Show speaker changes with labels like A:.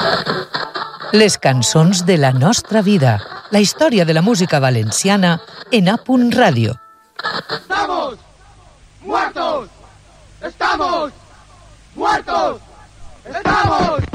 A: Les cançons de la nostra vida. La història de la música valenciana en A. Ràdio.
B: ¡Estamos muertos! ¡Estamos muertos! ¡Estamos